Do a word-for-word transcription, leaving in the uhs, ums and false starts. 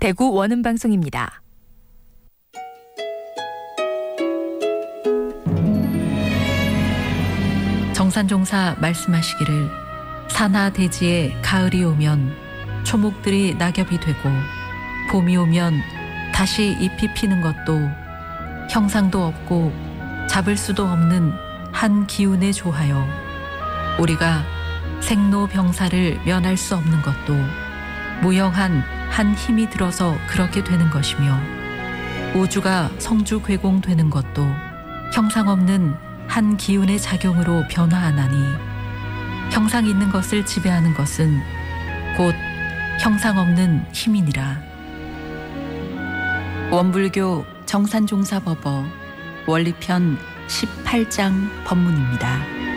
대구 원음방송입니다. 정산종사 말씀하시기를 산하대지에 가을이 오면 초목들이 낙엽이 되고 봄이 오면 다시 잎이 피는 것도 형상도 없고 잡을 수도 없는 한 기운에 조하여 우리가 생로병사를 면할 수 없는 것도 무형한 한 힘이 들어서 그렇게 되는 것이며 우주가 성주괴공되는 것도 형상 없는 한 기운의 작용으로 변화하나니 형상 있는 것을 지배하는 것은 곧 형상 없는 힘이니라. 원불교 정산종사법어 원리편 십팔 장 법문입니다.